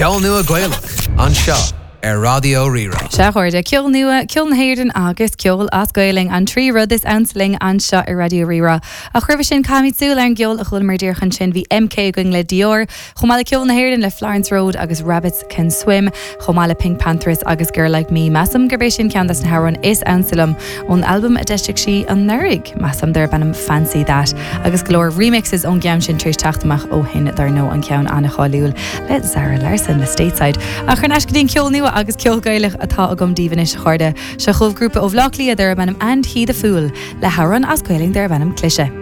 Ceol nua Gaelach an seo Radio Rira. Seachuirde ceol nua, ceol na Héireann agus ceol as Gaeling an trí rud is ansling an seo I Radio Rira. A chuirbe sin Camí Súil an geol a chul mar díorchan sin bhí MK going le Dior, chomála ceol na Héireann le Florence Road agus Rabbits Can Swim, chomála Pink Panthers agus Girl Like Me. Massam gurbéis sin ceandas na Haran is ansalam on album a deisteic si an Nurig. Massam der banam Fancy That. Agus glór remixes on geam sin trísh taachtamach ó hin dar nó an ceann Anna Cháiliúil le Zara Larson le Stateside. A chuirneas go dtín ceol nua agus ceol Gaelach atá agam dívanis chuirde. Se chomh grúpa ó bhlachlí a dar banam And He the Fool le Haran as Gaeling dar banam clise.